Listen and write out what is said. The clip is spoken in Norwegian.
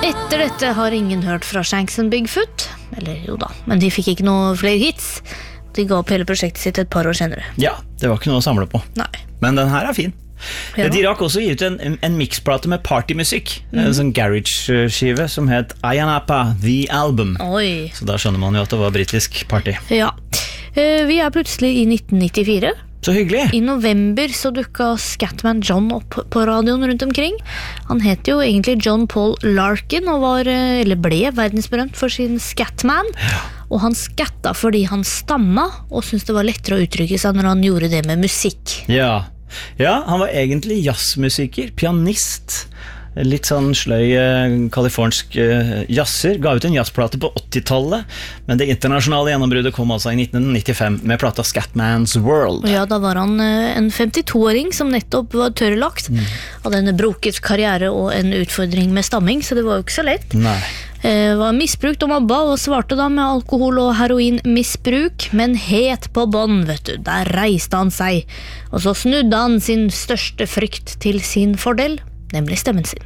Etter dette har ingen hørt fra Shanks and Bigfoot. Eller jo da, men de fikk ikke noe flere hits. De ga opp hele prosjektet sitt et par år senere. Ja, det var ikke noe å samle på. Nei. Men den her er fin. Ja. De rakk også gi ut en mixplate med partymusikk, en sånn garage-skive som het Ayanapa The Album. Oi. Så da skjønner man jo at det var britisk party. Ja. Vi er plutselig i 1994. Så hyggelig. I november så dukket Scatman John opp på radioen rundt omkring. Han het jo egentlig John Paul Larkin og ble verdensberømt for sin Scatman. Ja. Og han skatta fordi han stamma og syntes det var lettere å uttrykke seg når han gjorde det med musikk. Ja, han var egentlig jazzmusiker, pianist, litt sånn sløy kalifornsk jazzer, ga ut en jazzplate på 80-tallet, men det internasjonale gjennombruddet kom altså i 1995 med plata Scatman's World. Ja, da var han en 52-åring som nettopp var tørrlagt, hadde en broket karriere og en utfordring med stamming, så det var jo ikke så lett. Nei. Var misbrukt og mobba og svarte da med alkohol- og heroinmisbruk, men het på bånd, vet du. Der reiste han seg, og så snudde han sin største frykt til sin fordel, nemlig stemmen sin.